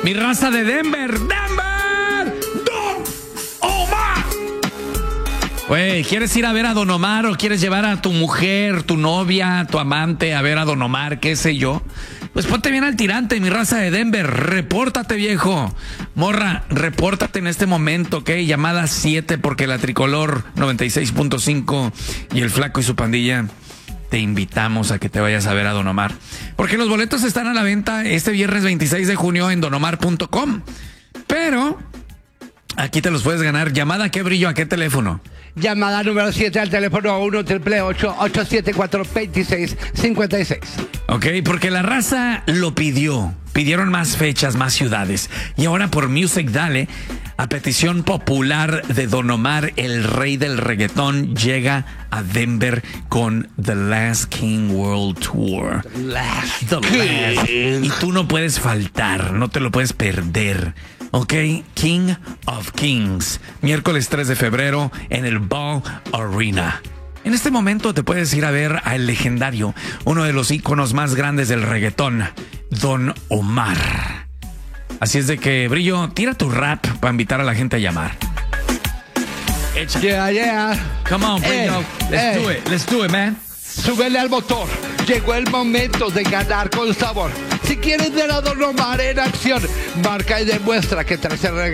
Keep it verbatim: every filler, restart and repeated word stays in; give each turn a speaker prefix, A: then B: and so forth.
A: Mi raza de Denver. ¡Denver! ¡Don Omar! Güey, ¿quieres ir a ver a Don Omar o quieres llevar a tu mujer, tu novia, tu amante a ver a Don Omar, qué sé yo? Pues ponte bien al tirante, mi raza de Denver. Repórtate, viejo. Morra, repórtate en este momento, ¿ok? Llamada siete, porque la Tricolor noventa y seis punto cinco y el Flaco y su pandilla te invitamos a que te vayas a ver a Don Omar. Porque los boletos están a la venta este viernes veintiséis de junio en don omar punto com. Pero aquí te los puedes ganar. ¿Llamada qué, Brillo? ¿A qué teléfono?
B: Llamada número siete al teléfono uno, ocho ocho ocho, siete cuatro, dos seis cinco seis.
A: Ok, porque la raza lo pidió. Pidieron más fechas, más ciudades. Y ahora por Music Dale, a petición popular de Don Omar, el rey del reggaetón, llega a Denver con The Last King World Tour.
B: The Last
A: The Last. Y tú no puedes faltar, no te lo puedes perder. Ok, King of Kings, miércoles tres de febrero en el Ball Arena. En este momento te puedes ir a ver al legendario, uno de los íconos más grandes del reggaetón, Don Omar. Así es de que, Brillo, tira tu rap para invitar a la gente a llamar. Echa.
B: Yeah, yeah.
A: Come on, Brillo.
B: Ey,
A: Let's
B: ey.
A: do it. Let's do it, man.
B: Súbele al motor. Llegó el momento de ganar con sabor. Si quieres ver a Don Omar en acción, marca y demuestra que traes el reggaetón.